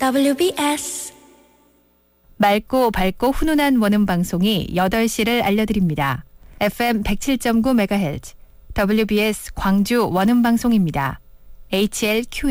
WBS 맑고 밝고 훈훈한 원음 방송이 8시를 알려드립니다. FM 107.9MHz WBS 광주 원음 방송입니다. HLQM